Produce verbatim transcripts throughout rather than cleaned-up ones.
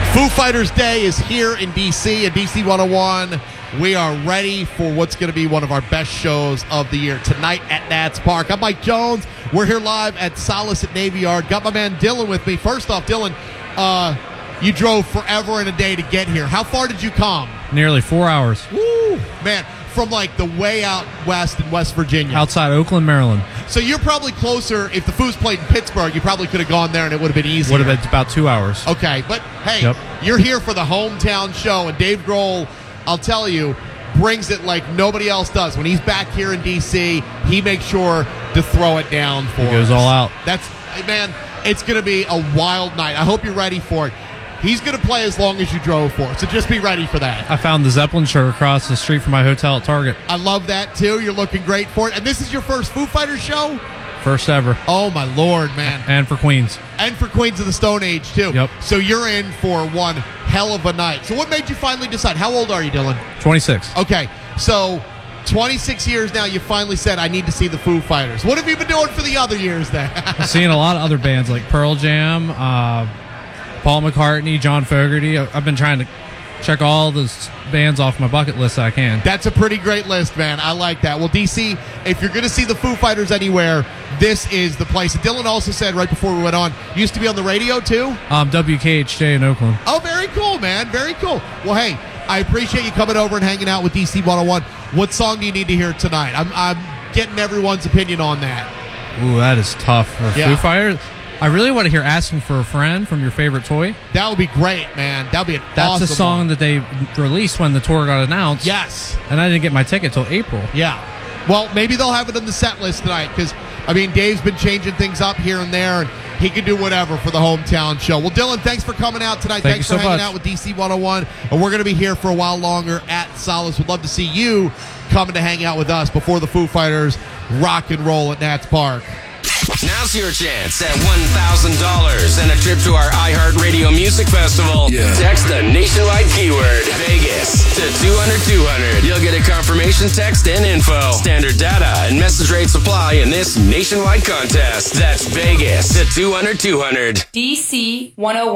Foo Fighters Day is here in D C, at D C one oh one. We are ready for what's going to be one of our best shows of the year tonight at Nats Park. I'm Mike Jones. We're here live at Solace at Navy Yard. Got my man Dylan with me. First off, Dylan, uh, you drove forever and a day to get here. How far did you come? Nearly four hours. Woo, man, from like the way out west in West Virginia. Outside Oakland, Maryland. So you're probably closer. If the Foos played in Pittsburgh, you probably could have gone there and it would have been easier. Would have been about two hours. Okay, but hey, Yep. You're here for the hometown show, and Dave Grohl, I'll tell you, brings it like nobody else does. When he's back here in D C, he makes sure to throw it down for us. He goes all out. That's, man, it's going to be a wild night. I hope you're ready for it. He's going to play as long as you drove for, so just be ready for that. I found the Zeppelin shirt across the street from my hotel at Target. I love that, too. You're looking great for it. And this is your first Foo Fighters show? First ever. Oh, my Lord, man. And for Queens. And for Queens of the Stone Age, too. Yep. So you're in for one hell of a night. So what made you finally decide? How old are you, Dylan? twenty-six. Okay, so twenty-six years now, you finally said, I need to see the Foo Fighters. What have you been doing for the other years then? I've seen a lot of other bands like Pearl Jam, uh, Paul McCartney, John Fogerty. I've been trying to check all those bands off my bucket list that I can. That's a pretty great list, man. I like that. Well, D C, if you're going to see the Foo Fighters anywhere, this is the place. And Dylan also said right before we went on, you used to be on the radio too? Um, W K H J in Oakland. Oh, very cool, man. Very cool. Well, hey, I appreciate you coming over and hanging out with D C one oh one. What song do you need to hear tonight? I'm, I'm getting everyone's opinion on that. Ooh, that is tough. For Yeah. Foo Fighters, I really want to hear Asking for a Friend from Your Favorite Toy. That would be great, man. That would be an That's awesome the song one. that they released when the tour got announced. Yes. And I didn't get my ticket till April. Yeah. Well, maybe they'll have it on the set list tonight because, I mean, Dave's been changing things up here and there, and he can do whatever for the hometown show. Well, Dylan, thanks for coming out tonight. Thank thanks you for so hanging much. out with D C one oh one. And we're going to be here for a while longer at Solace. We'd love to see you coming to hang out with us before the Foo Fighters rock and roll at Nats Park. Now's your chance at one thousand dollars and a trip to our iHeartRadio Music Festival. Yeah. Text the nationwide keyword Vegas to two hundred two hundred. You'll get a confirmation text and info. Standard data and message rates apply in this nationwide contest. That's Vegas to two hundred two hundred. D C one oh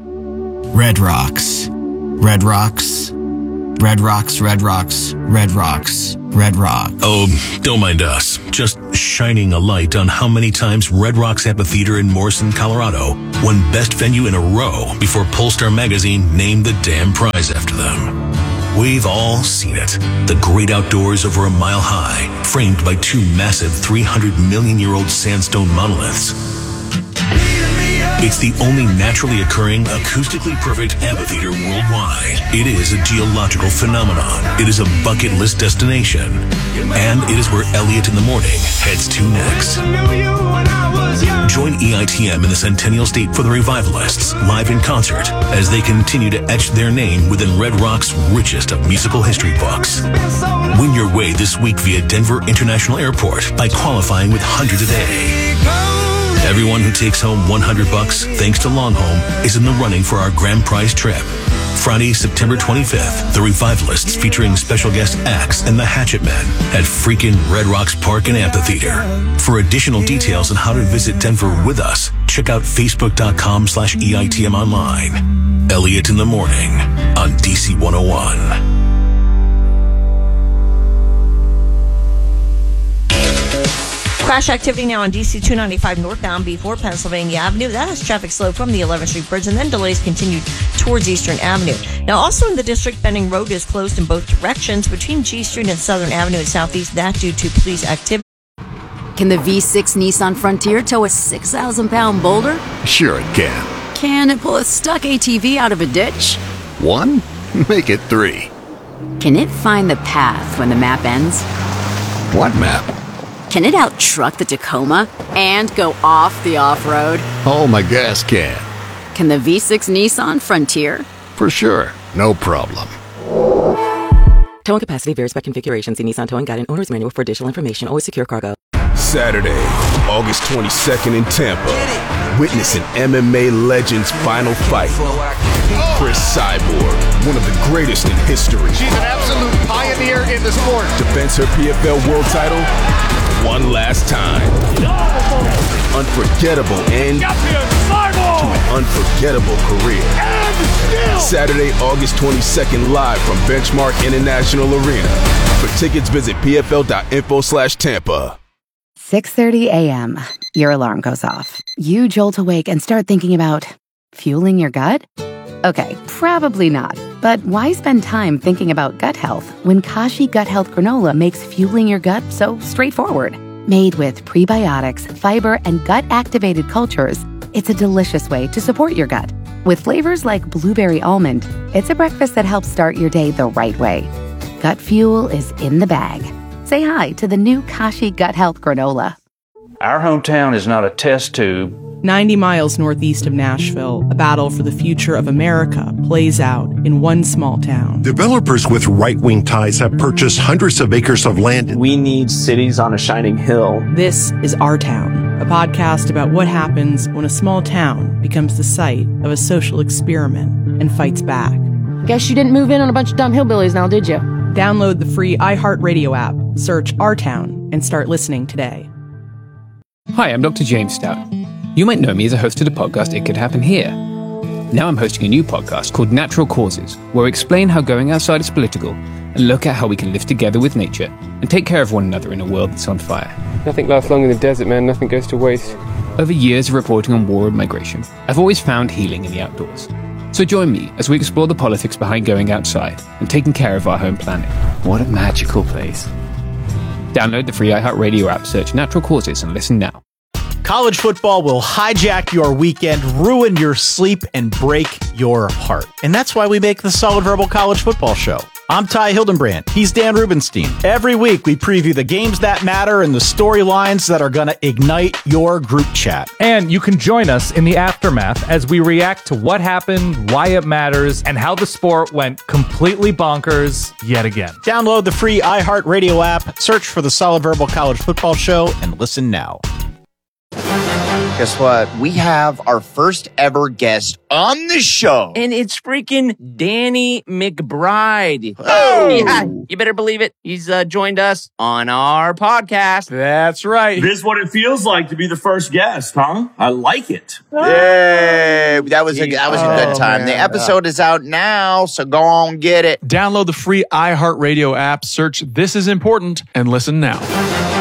one. Red Rocks. Red Rocks. Red Rocks, Red Rocks, Red Rocks, Red Rock. Oh, don't mind us. Just shining a light on how many times Red Rocks Amphitheater in Morrison, Colorado won Best Venue in a row before Polestar Magazine named the damn prize after them. We've all seen it. The great outdoors over a mile high, framed by two massive three hundred million year old sandstone monoliths. It's the only naturally occurring, acoustically perfect amphitheater worldwide. It is a geological phenomenon. It is a bucket list destination. And it is where Elliot in the Morning heads to next. Join E I T M in the Centennial State for the Revivalists, live in concert, as they continue to etch their name within Red Rock's richest of musical history books. Win your way this week via Denver International Airport by qualifying with one hundred a day. Everyone who takes home one hundred bucks, thanks to Longhome, is in the running for our grand prize trip. Friday, September twenty-fifth, the Revivalists featuring special guest acts and the Hatchet Men at freaking Red Rocks Park and Amphitheater. For additional details on how to visit Denver with us, check out facebook.com slash EITM online. Elliot in the Morning on D C one oh one. Crash activity now on D C two ninety-five northbound before Pennsylvania Avenue. That has traffic slow from the eleventh Street Bridge, and then delays continue towards Eastern Avenue. Now, also in the district, Benning Road is closed in both directions between G Street and Southern Avenue at Southeast. That due to police activity. Can the V six Nissan Frontier tow a six thousand pound boulder? Sure it can. Can it pull a stuck A T V out of a ditch? One? Make it three. Can it find the path when the map ends? What map? Can it out-truck the Tacoma and go off the off-road? Oh, my gas can. Can the V six Nissan Frontier? For sure. No problem. Towing capacity varies by configuration. See Nissan Towing Guide and Owner's Manual for additional information. Always secure cargo. Saturday, August twenty-second in Tampa. Witness an M M A legend's final fight. Chris Cyborg, one of the greatest in history. She's an absolute pioneer in the sport. Defends her P F L world title one last time. Unforgettable end to an unforgettable career. Saturday, August twenty-second, live from Benchmark International Arena. For tickets, visit pfl.info slash Tampa. six thirty a.m. Your alarm goes off. You jolt awake and start thinking about fueling your gut? Okay, probably not. But why spend time thinking about gut health when Kashi Gut Health Granola makes fueling your gut so straightforward? Made with prebiotics, fiber, and gut-activated cultures, it's a delicious way to support your gut. With flavors like blueberry almond, it's a breakfast that helps start your day the right way. Gut fuel is in the bag. Say hi to the new Kashi Gut Health Granola. Our hometown is not a test tube. ninety miles northeast of Nashville, a battle for the future of America plays out in one small town. Developers with right-wing ties have purchased hundreds of acres of land. We need cities on a shining hill. This is Our Town, a podcast about what happens when a small town becomes the site of a social experiment and fights back. Guess you didn't move in on a bunch of dumb hillbillies now, did you? Download the free iHeartRadio app, search Our Town, and start listening today. Hi, I'm Doctor James Stout. You might know me as a host of the podcast It Could Happen Here. Now I'm hosting a new podcast called Natural Causes, where I explain how going outside is political and look at how we can live together with nature and take care of one another in a world that's on fire. Nothing lasts long in the desert, man. Nothing goes to waste. Over years of reporting on war and migration, I've always found healing in the outdoors. So join me as we explore the politics behind going outside and taking care of our home planet. What a magical place. Download the free iHeartRadio app, search Natural Causes, and listen now. College football will hijack your weekend, ruin your sleep, and break your heart. And that's why we make the Solid Verbal College Football Show. I'm Ty Hildenbrand. He's Dan Rubenstein. Every week, we preview the games that matter and the storylines that are going to ignite your group chat. And you can join us in the aftermath as we react to what happened, why it matters, and how the sport went completely bonkers yet again. Download the free iHeartRadio app, search for the Solid Verbal College Football Show, and listen now. Guess what? We have our first ever guest on the show. And it's freaking Danny McBride. Oh! Yeah, you better believe it. He's uh, joined us on our podcast. That's right. This is what it feels like to be the first guest, huh? I like it. Yay! That was a, that was a good time. Oh, the man. episode is out now, so go on get it. Download the free iHeartRadio app, search This Is Important, and listen now.